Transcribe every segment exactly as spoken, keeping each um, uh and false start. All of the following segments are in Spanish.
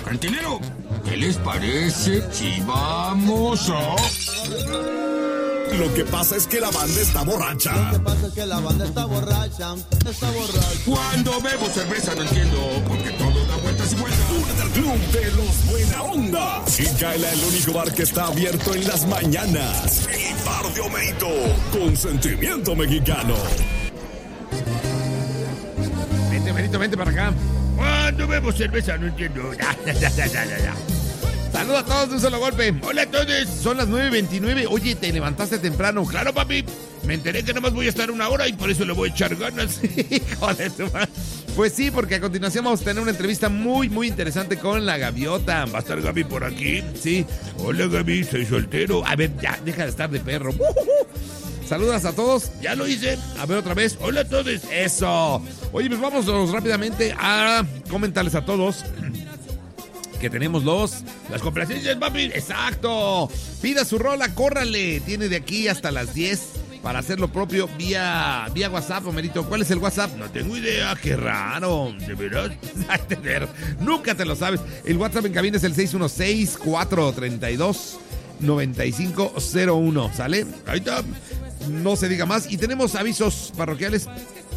Cantinero, ¿qué les parece si vamos a...? Lo que pasa es que la banda está borracha. Lo que pasa es que la banda está borracha, está borracha. Cuando bebo cerveza no entiendo, porque todo da vueltas y vueltas. Únete al club de los buena onda. Y Kaila, el único bar que está abierto en las mañanas. El bar de Homerito, con sentimiento mexicano. Vente, Homerito, vente para acá. Cuando bebo cerveza no entiendo. Ya, ya, ya, ya, ya, ya. Saludos a todos de un solo golpe. Hola a todos. Son las nueve veintinueve. Oye, te levantaste temprano. Claro, papi. Me enteré que nomás voy a estar una hora y por eso le voy a echar ganas. Hijo de tu madre. Pues sí, porque a continuación vamos a tener una entrevista muy, muy interesante con la Gaviota. ¿Va a estar Gaby por aquí? Sí. Hola, Gaby, soy soltero. A ver, ya, deja de estar de perro. Uh-huh. Saludas a todos. Ya lo hice. A ver otra vez. Hola a todos. Eso. Oye, pues vamos rápidamente a comentarles a todos que tenemos los... Las complacencias, papi. Exacto. Pida su rola, córrale. Tiene de aquí hasta las diez para hacer lo propio vía, vía WhatsApp, Homerito. ¿Cuál es el WhatsApp? No tengo idea. Qué raro. ¿De veras? Nunca te lo sabes. El WhatsApp en cabina es el seis uno seis, cuatro tres dos, nueve cinco cero uno. ¿Sale? Ahí está. No se diga más. Y tenemos avisos parroquiales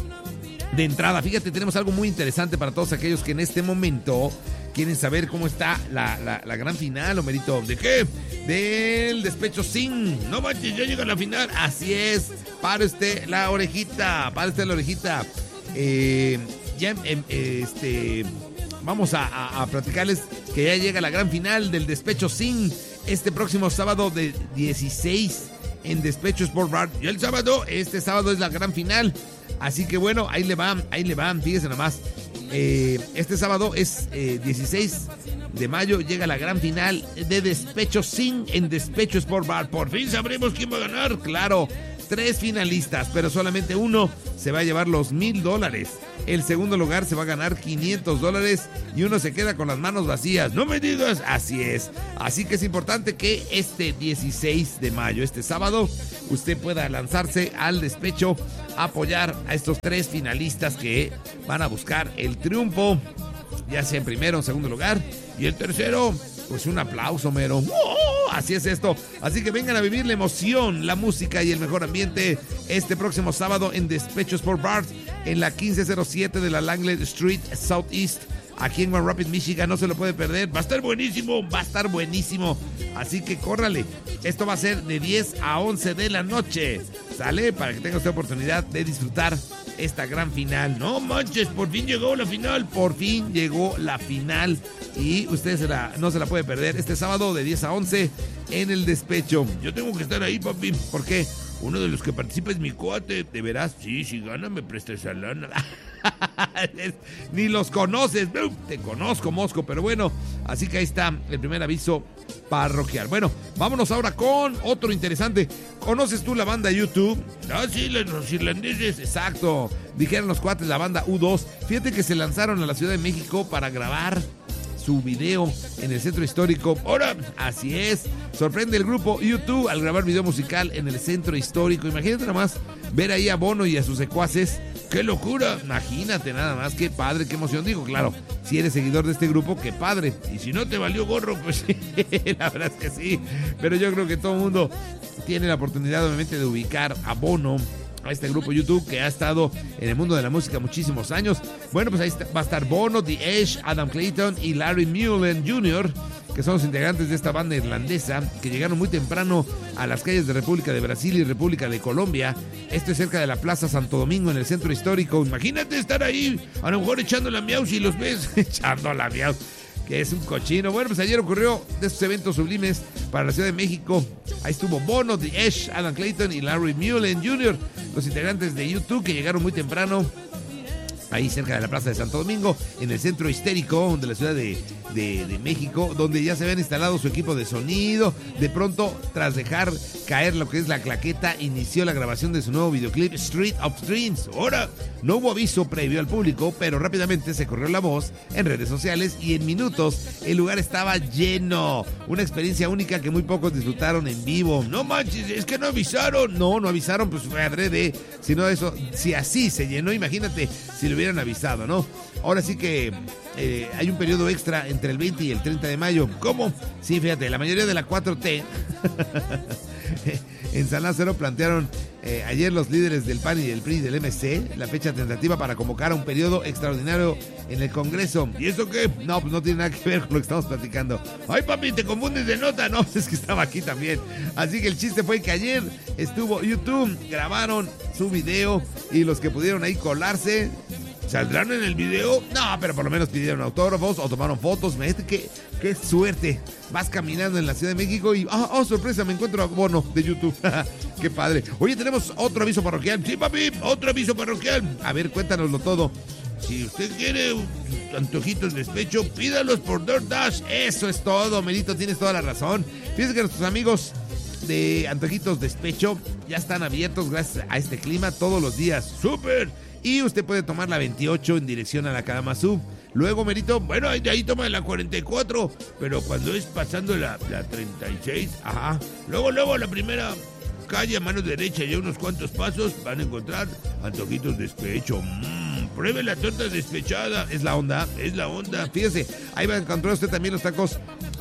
de entrada. Fíjate, tenemos algo muy interesante para todos aquellos que en este momento quieren saber cómo está la, la, la gran final, Homerito. ¿De qué? Del Despecho Sin. No manches, ya llega la final. Así es. Para usted la orejita. Para usted la orejita. Eh, ya, eh, este, vamos a, a, a platicarles que ya llega la gran final del Despecho Sin. Este próximo sábado de dieciséis en Despecho Sport Bar. Y el sábado, este sábado es la gran final. Así que bueno, ahí le van, ahí le van, fíjese nomás. Eh, este sábado es eh, dieciséis de mayo, llega la gran final de Despecho Sin en Despecho Sport Bar. Por fin sabremos quién va a ganar. Claro, tres finalistas, pero solamente uno se va a llevar los mil dólares. El segundo lugar se va a ganar quinientos dólares y uno se queda con las manos vacías. No me digas. Así es. Así que es importante que este dieciséis de mayo, este sábado, usted pueda lanzarse al despecho, apoyar a estos tres finalistas que van a buscar el triunfo, ya sea en primero o en segundo lugar. Y el tercero, pues un aplauso, mero. ¡Oh! Así es esto. Así que vengan a vivir la emoción, la música y el mejor ambiente este próximo sábado en Despecho Sport Bar, en la quince cero siete de la Langley Street Southeast, aquí en Grand Rapids, Michigan. No se lo puede perder. Va a estar buenísimo. Va a estar buenísimo. Así que córrale. Esto va a ser de diez a once de la noche. ¿Sale? Para que tenga usted oportunidad de disfrutar esta gran final. No manches, por fin llegó la final. Por fin llegó la final. Y usted se la, no se la puede perder este sábado de diez a once en el Despecho. Yo tengo que estar ahí, papi. ¿Por qué? Uno de los que participa es mi cuate. ¿De veras? Sí, si gana me presta esa lana. Ni los conoces. Te conozco, Mosco, pero bueno, así que ahí está el primer aviso parroquial. Bueno, vámonos ahora con otro interesante. ¿Conoces tú la banda U dos? Ah, sí, los irlandeses. Exacto, dijeron los cuates, la banda U dos. Fíjate que se lanzaron a la Ciudad de México para grabar su video en el centro histórico. Ahora, así es, sorprende el grupo U dos al grabar video musical en el centro histórico. Imagínate nada más ver ahí a Bono y a sus secuaces. ¡Qué locura! Imagínate nada más, qué padre, qué emoción. Digo, claro, si eres seguidor de este grupo, qué padre. Y si no te valió gorro, pues sí, la verdad es que sí. Pero yo creo que todo el mundo tiene la oportunidad, obviamente, de ubicar a Bono, a este grupo U dos que ha estado en el mundo de la música muchísimos años. Bueno, pues ahí está, va a estar Bono, The Edge, Adam Clayton y Larry Mullen junior, que son los integrantes de esta banda irlandesa que llegaron muy temprano a las calles de República de Brasil y República de Colombia. Esto es cerca de la Plaza Santo Domingo, en el centro histórico. Imagínate estar ahí, a lo mejor echando la miau si los ves. Echando la miau, que es un cochino. Bueno, pues ayer ocurrió de estos eventos sublimes para la Ciudad de México. Ahí estuvo Bono, The Edge, Adam Clayton y Larry Mullen junior, los integrantes de U dos que llegaron muy temprano ahí cerca de la Plaza de Santo Domingo, en el centro histórico de la Ciudad de, de, de México, donde ya se habían instalado su equipo de sonido. De pronto, tras dejar caer lo que es la claqueta, inició la grabación de su nuevo videoclip Street of Dreams. Ahora, no hubo aviso previo al público, pero rápidamente se corrió la voz en redes sociales y en minutos el lugar estaba lleno. Una experiencia única que muy pocos disfrutaron en vivo. No manches, es que no avisaron. No, no avisaron, pues fue adrede. Si no eso, si así se llenó, imagínate si lo hubieran avisado, ¿no? ahora sí que eh, hay un periodo extra entre el veinte y el treinta de mayo. ¿Cómo? Sí, fíjate, la mayoría de la cuatro T en San Lázaro plantearon eh, ayer los líderes del P A N y del P R I y del M C la fecha tentativa para convocar a un periodo extraordinario en el Congreso. ¿Y eso qué? No, pues no tiene nada que ver con lo que estamos platicando. Ay, papi, te confundes de nota. No, es que estaba aquí también. Así que el chiste fue que ayer estuvo YouTube, grabaron su video y los que pudieron ahí colarse, ¿saldrán en el video? no, pero por lo menos pidieron autógrafos o tomaron fotos. Me dice que qué suerte. Vas caminando en la Ciudad de México y, oh, oh sorpresa, me encuentro a Bono de YouTube. Qué padre. Oye, tenemos otro aviso parroquial. Sí, papi, otro aviso parroquial. A ver, cuéntanoslo todo. Si usted quiere antojitos de despecho, pídalos por DoorDash. Eso es todo, Merito, tienes toda la razón. Fíjense que nuestros amigos de Antojitos Despecho ya están abiertos gracias a este clima todos los días. ¡Súper! Y usted puede tomar la veintiocho en dirección a la Kalamazoo. Luego, Merito, bueno, de ahí toma la cuarenta y cuatro, pero cuando es pasando la, la treinta y seis, ajá. Luego, luego la primera calle a mano derecha y a unos cuantos pasos van a encontrar Antojitos Despecho. Mmm, pruebe la torta despechada. Es la onda, es la onda. Fíjese, ahí va a encontrar usted también los tacos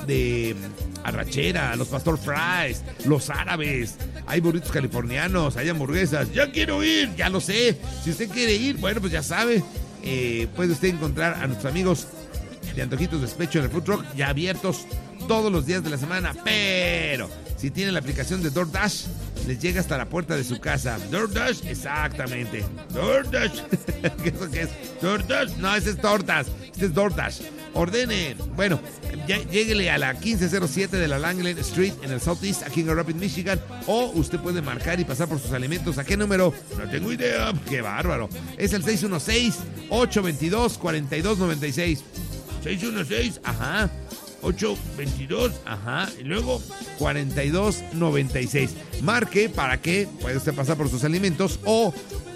de arrachera, los pastor fries, los árabes, hay burritos californianos, hay hamburguesas. Ya quiero ir, ya lo sé. Si usted quiere ir, bueno, pues ya sabe, eh, puede usted encontrar a nuestros amigos de Antojitos Despecho en el Food Truck ya abiertos todos los días de la semana, pero si tiene la aplicación de DoorDash, les llega hasta la puerta de su casa. ¿DoorDash? Exactamente. ¿DoorDash? ¿Qué es eso que es? ¿DoorDash? No, ese es tortas. Este es DoorDash. Ordene. Bueno, ya, lléguele a la quince cero siete de la Langland Street en el Southeast, aquí en Grand Rapids, Michigan. O usted puede marcar y pasar por sus alimentos. ¿A qué número? No tengo idea. ¡Qué bárbaro! Es el seis uno seis, ocho dos dos, cuatro dos nueve seis. seis uno seis, ajá. ocho veintidós, ajá, y luego cuarenta y dos noventa y seis. Marque para que pueda usted pasar por sus alimentos o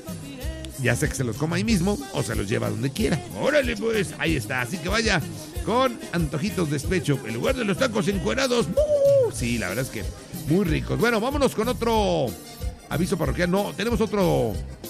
ya sea que se los coma ahí mismo o se los lleva donde quiera. Órale, pues. Ahí está, así que vaya con Antojitos Despecho, en lugar de los tacos encuerados. Uh, sí, la verdad es que muy ricos. Bueno, vámonos con otro aviso parroquial. No, tenemos otro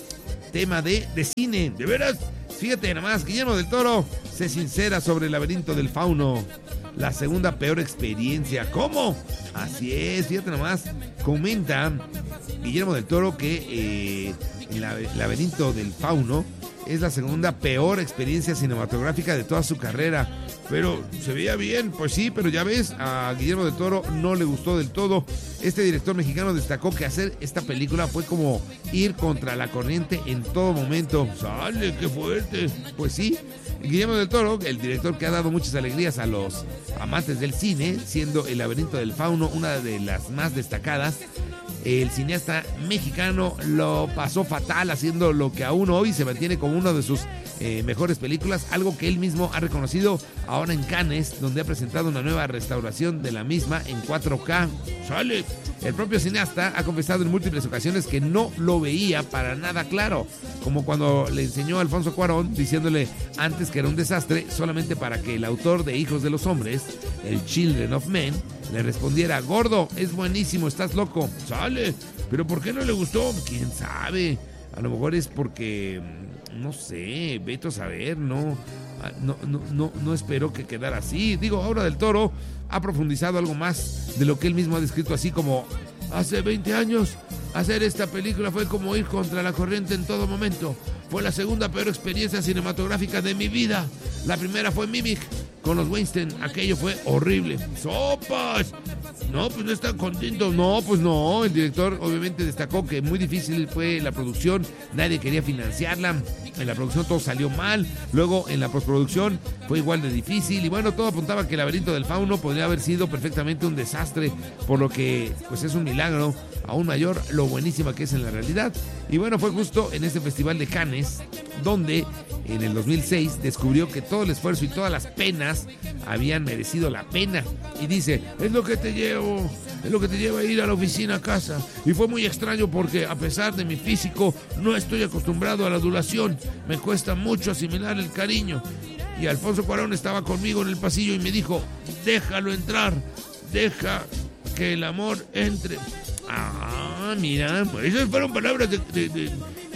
tema de, de cine. ¿De veras? Fíjate nada más, Guillermo del Toro se sincera sobre el laberinto del fauno. La segunda peor experiencia. ¿Cómo? Así es, fíjate nomás. Comenta Guillermo del Toro que eh, el laberinto del fauno es la segunda peor experiencia cinematográfica de toda su carrera. Pero se veía bien. Pues sí, pero ya ves, a Guillermo del Toro no le gustó del todo. Este director mexicano destacó que hacer esta película fue como ir contra la corriente en todo momento. ¡Sale, qué fuerte! Pues sí, Guillermo del Toro, el director que ha dado muchas alegrías a los amantes del cine, siendo El laberinto del fauno una de las más destacadas. El cineasta mexicano lo pasó fatal haciendo lo que aún hoy se mantiene como una de sus eh, mejores películas, algo que él mismo ha reconocido ahora en Cannes, donde ha presentado una nueva restauración de la misma en cuatro K. ¡Sale! El propio cineasta ha confesado en múltiples ocasiones que no lo veía para nada claro, como cuando le enseñó a Alfonso Cuarón diciéndole antes que era un desastre, solamente para que el autor de Hijos de los Hombres, el Children of Men, le respondiera: gordo, es buenísimo, estás loco. ¡Sale! ¿Pero por qué no le gustó? ¿Quién sabe? A lo mejor es porque, no sé, vete a saber, no, no, no, no, no espero que quedara así. Digo, ahora del Toro ha profundizado algo más de lo que él mismo ha descrito así como: hace veinte años, hacer esta película fue como ir contra la corriente en todo momento. Fue la segunda peor experiencia cinematográfica de mi vida. La primera fue Mimic con los Weinstein. Aquello fue horrible. ¡Sopas! No, pues no están contentos. No, pues no. El director obviamente destacó que muy difícil fue la producción. Nadie quería financiarla. En la producción todo salió mal. Luego en la postproducción fue igual de difícil. Y bueno, todo apuntaba que El laberinto del fauno podría haber sido perfectamente un desastre. Por lo que pues es un milagro aún mayor lo buenísima que es en la realidad. Y bueno, fue justo en este festival de Cannes donde en el dos mil seis descubrió que todo el esfuerzo y todas las penas habían merecido la pena. Y dice: es lo que te llevo, es lo que te lleva a ir a la oficina a casa. Y fue muy extraño porque a pesar de mi físico no estoy acostumbrado a la adulación. Me cuesta mucho asimilar el cariño. Y Alfonso Cuarón estaba conmigo en el pasillo y me dijo: déjalo entrar, deja que el amor entre. Ah, mira, esas fueron palabras de, de, de,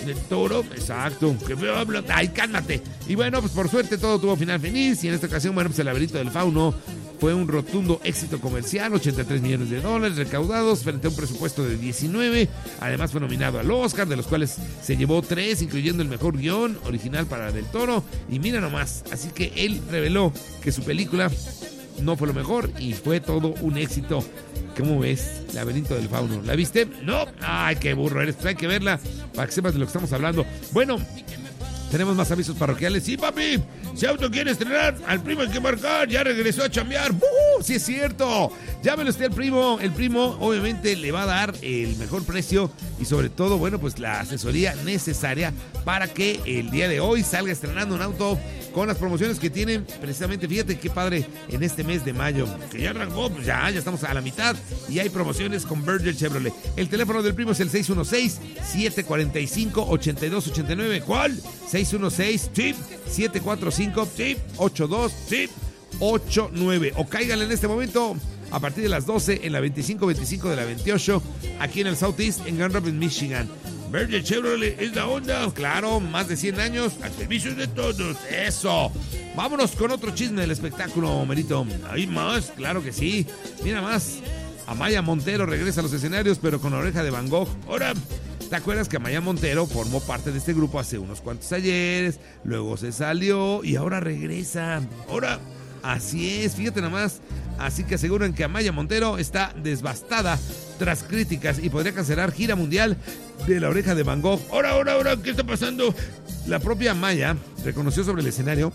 del Toro. Exacto. Que feo habla. Ay, cálmate. Y bueno, pues por suerte todo tuvo final feliz. Y en esta ocasión, bueno, pues el laberinto del fauno fue un rotundo éxito comercial, ochenta y tres millones de dólares recaudados frente a un presupuesto de diecinueve. Además fue nominado al Oscar, de los cuales se llevó tres, incluyendo el mejor guión original para Del Toro. Y mira nomás, así que él reveló que su película no fue lo mejor y fue todo un éxito. ¿Cómo ves? Laberinto del Fauno. ¿La viste? No. Ay, qué burro eres. Hay que verla para que sepas de lo que estamos hablando. Bueno, tenemos más avisos parroquiales. Sí, papi. Si Auto quiere estrenar, al primo hay que marcar. Ya regresó a chambear. ¡Uh! Sí es cierto. Llámelo usted al primo. El primo obviamente le va a dar el mejor precio y sobre todo, bueno, pues la asesoría necesaria para que el día de hoy salga estrenando un auto con las promociones que tienen precisamente. Fíjate qué padre en este mes de mayo, que ya arrancó, pues ya, ya estamos a la mitad y hay promociones con Virgil Chevrolet. El teléfono del primo es el seis uno seis, siete cuatro cinco, ocho dos ocho nueve. ¿Cuál? seis uno seis, siete cuatro cinco, ocho dos ocho nueve. O cáigale en este momento a partir de las doce en la veinticinco veinticinco de la veintiocho, aquí en el Southeast, en Grand Rapids, Michigan. Virgil Chevrolet es la onda. Claro, más de cien años al servicio de todos. Eso. Vámonos con otro chisme del espectáculo, Merito. ¿Hay más? Claro que sí. Mira más. Amaya Montero regresa a los escenarios, pero con la oreja de Van Gogh. Ahora, ¿te acuerdas que Amaya Montero formó parte de este grupo hace unos cuantos ayeres? Luego se salió y ahora regresa. Ahora, así es, fíjate nada más. Así que aseguran que Amaya Montero está devastada tras críticas y podría cancelar gira mundial de la oreja de Van Gogh. Ahora, ahora, ahora, ¿qué está pasando? La propia Amaya reconoció sobre el escenario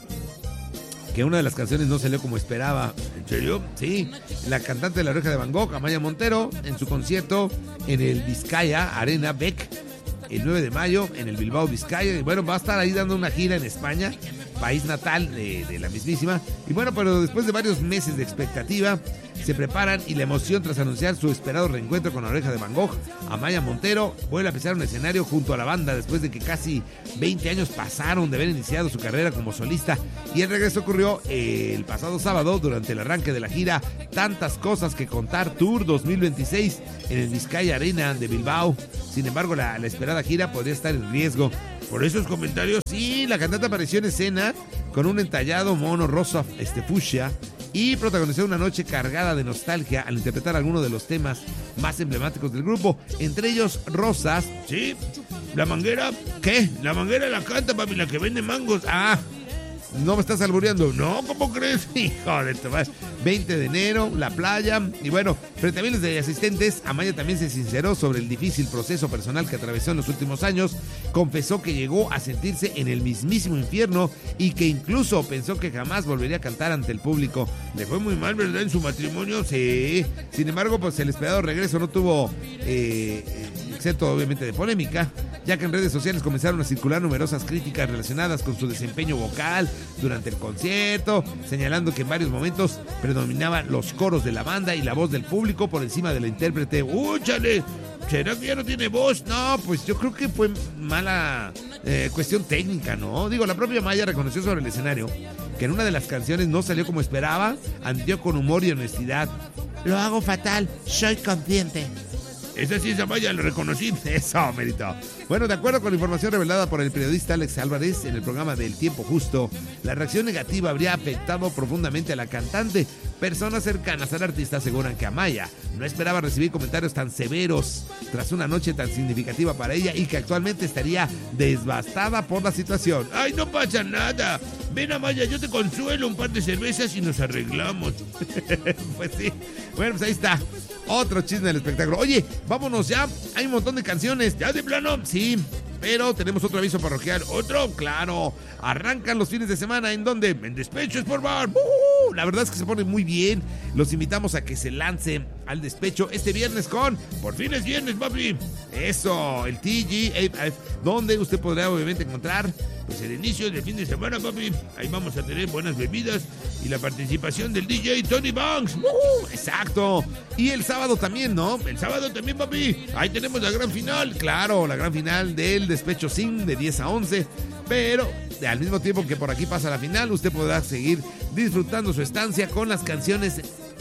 que una de las canciones no salió como esperaba. ¿En serio? Sí, la cantante de la oreja de Van Gogh, Amaya Montero, en su concierto en el Vizcaya Arena Beck, el nueve de mayo, en el Bilbao, Vizcaya. Y bueno, va a estar ahí dando una gira en España, país natal de, de la mismísima. Y bueno, pero después de varios meses de expectativa, se preparan y la emoción tras anunciar su esperado reencuentro con la oreja de Van Gogh. Amaya Montero vuelve a pisar un escenario junto a la banda después de que casi veinte años pasaron de haber iniciado su carrera como solista. Y el regreso ocurrió el pasado sábado durante el arranque de la gira Tantas Cosas que Contar Tour dos mil veintiséis en el Vizcaya Arena de Bilbao. Sin embargo, la, la esperada gira podría estar en riesgo. Por esos comentarios, sí, la cantante apareció en escena con un entallado mono rosa este fucsia y protagonizó una noche cargada de nostalgia al interpretar algunos de los temas más emblemáticos del grupo, entre ellos Rosas. Sí, la manguera. ¿Qué? La manguera la canta, papi, la que vende mangos. Ah, ¿no me estás albureando? No, ¿cómo crees? Hijo de tu madre. veinte de enero, la playa. Y bueno, frente a miles de asistentes, Amaya también se sinceró sobre el difícil proceso personal que atravesó en los últimos años. Confesó que llegó a sentirse en el mismísimo infierno y que incluso pensó que jamás volvería a cantar ante el público. Le fue muy mal, ¿verdad? En su matrimonio. Sí. Sin embargo, pues el esperado regreso no tuvo, eh, excepto obviamente de polémica, ya que en redes sociales comenzaron a circular numerosas críticas relacionadas con su desempeño vocal durante el concierto, señalando que en varios momentos predominaban los coros de la banda y la voz del público por encima de la intérprete. ¡Úchale! ¿Será que ya no tiene voz? No, pues yo creo que fue mala eh, cuestión técnica, ¿no? Digo, la propia Maya reconoció sobre el escenario que en una de las canciones no salió como esperaba, andió con humor y honestidad. Lo hago fatal, soy consciente. Esa sí, esa Maya, lo reconocí. Eso, Merito. Bueno, de acuerdo con la información revelada por el periodista Alex Álvarez en el programa del Tiempo Justo, la reacción negativa habría afectado profundamente a la cantante. Personas cercanas al artista aseguran que Amaya no esperaba recibir comentarios tan severos tras una noche tan significativa para ella y que actualmente estaría devastada por la situación. ¡Ay, no pasa nada! Ven, Amaya, yo te consuelo un par de cervezas y nos arreglamos. Pues sí. Bueno, pues ahí está. Otro chisme del espectáculo. Oye, vámonos ya. Hay un montón de canciones. ¿Ya de plano? Sí, pero tenemos otro aviso parroquial. ¿Otro? Claro. Arrancan los fines de semana. ¿En dónde? En Despecho Sport Bar. Uh, la verdad es que se pone muy bien. Los invitamos a que se lancen al despecho este viernes con... Por fin es viernes, papi. Eso, el T G A F, donde usted podrá obviamente encontrar... Pues el inicio del fin de semana, papi. Ahí vamos a tener buenas bebidas y la participación del D J Tony Banks. Uh, exacto. Y el sábado también, ¿no? El sábado también, papi. Ahí tenemos la gran final. Claro, la gran final del Despecho Sin de diez a once. Pero al mismo tiempo que por aquí pasa la final, usted podrá seguir disfrutando su estancia con las canciones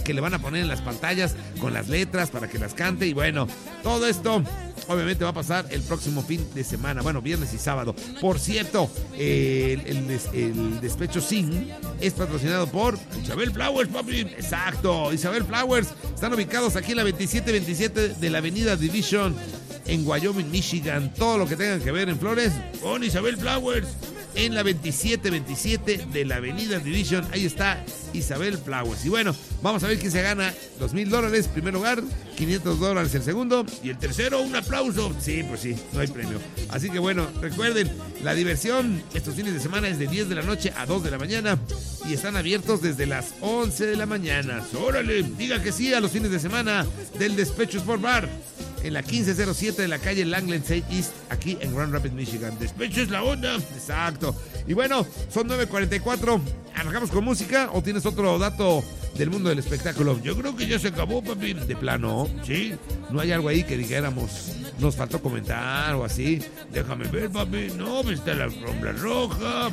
que le van a poner en las pantallas con las letras para que las cante. Y bueno, todo esto obviamente va a pasar el próximo fin de semana, bueno, viernes y sábado. Por cierto, eh, el, el, des, el Despecho Sing es patrocinado por Isabel Flowers, papi. Exacto, Isabel Flowers. Están ubicados aquí en la veintisiete veintisiete de la avenida Division en Wyoming, Michigan. Todo lo que tengan que ver en flores con Isabel Flowers. En la veintisiete veintisiete de la avenida Division, ahí está Isabel Flowers. Y bueno, vamos a ver quién se gana dos mil dólares, primer lugar, quinientos dólares el segundo, y el tercero, un aplauso. Sí, pues sí, no hay premio. Así que bueno, recuerden, la diversión estos fines de semana es de diez de la noche a dos de la mañana, y están abiertos desde las once de la mañana. ¡Órale! Diga que sí a los fines de semana del Despecho Sport Bar, en la quince cero siete de la calle Langland East, aquí en Grand Rapids, Michigan. Despecho es la onda. Exacto. Y bueno, son nueve cuarenta y cuatro. ¿Arrancamos con música o tienes otro dato del mundo del espectáculo? Yo creo que ya se acabó, papi. De plano, ¿sí? No hay algo ahí que dijéramos, nos faltó comentar o así. Déjame ver, papi. No, está la alfombra roja.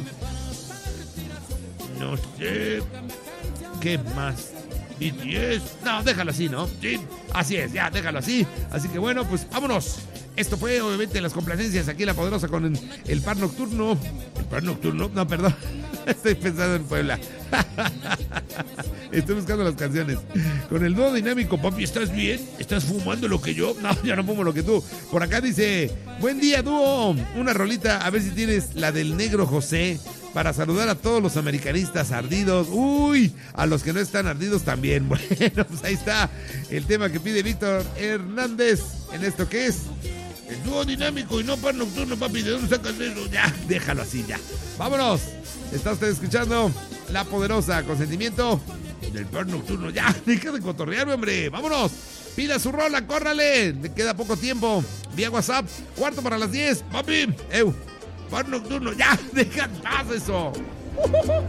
No sé. ¿Qué más? B T S. No, déjalo así, ¿no? Sí, así es, ya, déjalo así. Así que bueno, pues vámonos. Esto fue obviamente las complacencias aquí en La Poderosa con el par nocturno. ¿El par nocturno? No, perdón. Estoy pensando en Puebla. Estoy buscando las canciones. Con el dúo dinámico, papi, ¿estás bien? ¿Estás fumando lo que yo? No, yo no fumo lo que tú. Por acá dice, buen día, dúo. Una rolita, a ver si tienes la del Negro José, para saludar a todos los americanistas ardidos. Uy, a los que no están ardidos también. Bueno, pues ahí está el tema que pide Víctor Hernández. ¿En esto qué es? El dúo dinámico y no par nocturno, papi. ¿De dónde sacas eso? Ya, déjalo así, ya. Vámonos. Está usted escuchando La Poderosa, con sentimiento del par nocturno. Ya, deja de cotorrearme, hombre. Vámonos. Pida su rola, córrale. Le queda poco tiempo. Vía WhatsApp, cuarto para las diez. Papi, eu. Par nocturno, ya, deja en paz eso.